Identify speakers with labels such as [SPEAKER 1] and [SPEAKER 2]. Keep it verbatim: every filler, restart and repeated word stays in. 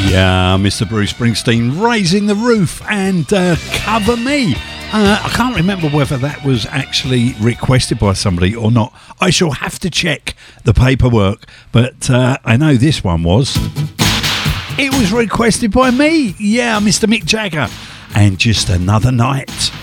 [SPEAKER 1] Yeah, Mister Bruce Springsteen, Raising the Roof and uh, Cover Me. Uh, I can't remember whether that was actually requested by somebody or not. I shall have to check the paperwork, but uh, I know this one was. It was requested by me. Yeah, Mister Mick Jagger. And Just Another Night.